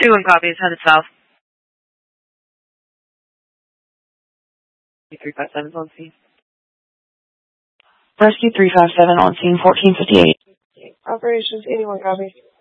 2-1 copies, headed south. 357 on scene. Rescue 357 on scene, 1458. Operations 81 copies.